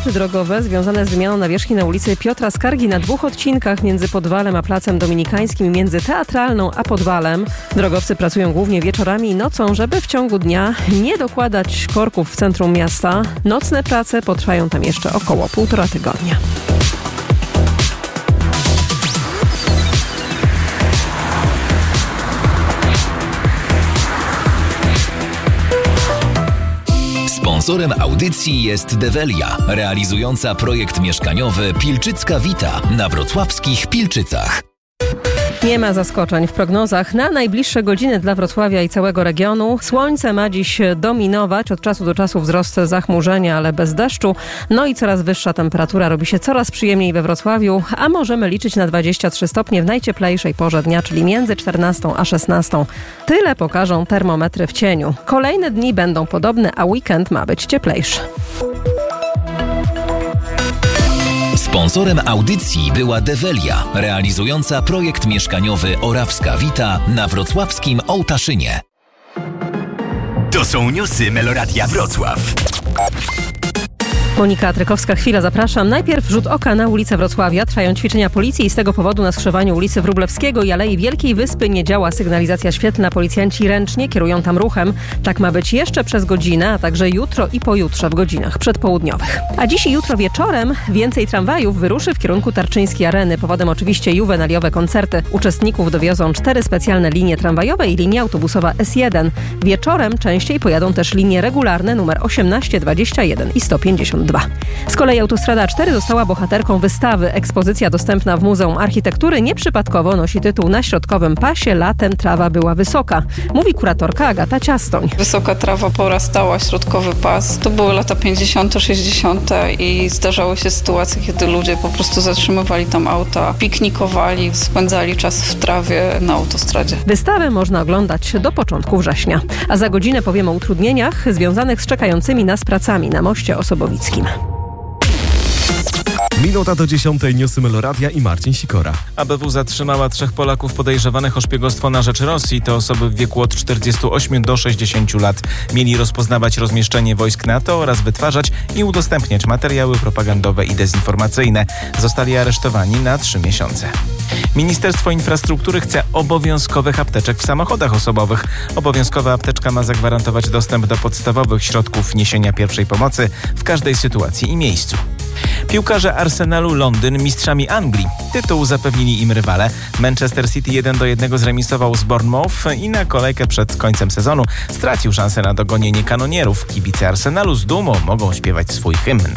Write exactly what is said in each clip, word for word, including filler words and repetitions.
Kłopoty drogowe związane z wymianą nawierzchni na ulicy Piotra Skargi na dwóch odcinkach między Podwalem a Placem Dominikańskim i między Teatralną a Podwalem. Drogowcy pracują głównie wieczorami i nocą, żeby w ciągu dnia nie dokładać korków w centrum miasta. Nocne prace potrwają tam jeszcze około półtora tygodnia. Sponsorem audycji jest Develia, realizująca projekt mieszkaniowy Pilczycka Vita na wrocławskich Pilczycach. Nie ma zaskoczeń w prognozach na najbliższe godziny dla Wrocławia i całego regionu. Słońce ma dziś dominować, od czasu do czasu wzrost zachmurzenia, ale bez deszczu. No i coraz wyższa temperatura, robi się coraz przyjemniej we Wrocławiu, a możemy liczyć na dwadzieścia trzy stopnie w najcieplejszej porze dnia, czyli między czternastą a szesnastą. Tyle pokażą termometry w cieniu. Kolejne dni będą podobne, a weekend ma być cieplejszy. Sponsorem audycji była Develia, realizująca projekt mieszkaniowy Orawska Vita na wrocławskim Ołtaszynie. To są newsy Meloradia Wrocław. Monika Trykowska, chwila, zapraszam. Najpierw rzut oka na ulicę Wrocławia. Trwają ćwiczenia policji i z tego powodu na skrzyżowaniu ulicy Wróblewskiego i Alei Wielkiej Wyspy nie działa sygnalizacja świetlna. Policjanci ręcznie kierują tam ruchem. Tak ma być jeszcze przez godzinę, a także jutro i pojutrze w godzinach przedpołudniowych. A dziś i jutro wieczorem więcej tramwajów wyruszy w kierunku Tarczyńskiej Areny. Powodem oczywiście juwenaliowe koncerty. Uczestników dowiozą cztery specjalne linie tramwajowe i linia autobusowa S jeden. Wieczorem częściej pojadą też linie regularne numer osiemnaście, dwadzieścia jeden i sto pięćdziesiąt dwa. Z kolei autostrada A cztery została bohaterką wystawy. Ekspozycja dostępna w Muzeum Architektury nieprzypadkowo nosi tytuł Na środkowym pasie latem trawa była wysoka. Mówi kuratorka Agata Ciastoń. Wysoka trawa porastała środkowy pas. To były lata pięćdziesiąte, sześćdziesiąte i zdarzały się sytuacje, kiedy ludzie po prostu zatrzymywali tam auta, piknikowali, spędzali czas w trawie na autostradzie. Wystawę można oglądać do początku września. A za godzinę powiem o utrudnieniach związanych z czekającymi nas pracami na moście Osobowickim. Minuta do dziesiątej, newsy Meloradia i Marcin Sikora. A B W zatrzymała trzech Polaków podejrzewanych o szpiegostwo na rzecz Rosji. To osoby w wieku od czterdziestu ośmiu do sześćdziesięciu lat. Mieli rozpoznawać rozmieszczenie wojsk NATO oraz wytwarzać i udostępniać materiały propagandowe i dezinformacyjne. Zostali aresztowani na trzy miesiące. Ministerstwo Infrastruktury chce obowiązkowych apteczek w samochodach osobowych. Obowiązkowa apteczka ma zagwarantować dostęp do podstawowych środków niesienia pierwszej pomocy w każdej sytuacji i miejscu. Piłkarze Arsenalu Londyn mistrzami Anglii. Tytuł zapewnili im rywale. Manchester City jeden do jednego zremisował z Bournemouth i na kolejkę przed końcem sezonu stracił szansę na dogonienie kanonierów. Kibice Arsenalu z dumą mogą śpiewać swój hymn.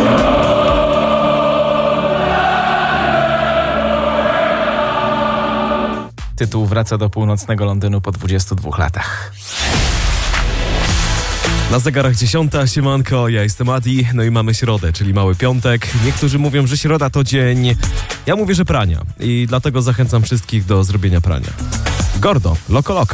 Tytuł wraca do północnego Londynu po dwudziestu dwóch latach. Na zegarach dziesiąta, siemanko, ja jestem Adi, no i mamy środę, czyli mały piątek. Niektórzy mówią, że środa to dzień, ja mówię, że prania i dlatego zachęcam wszystkich do zrobienia prania. Gordo, Loko Loka.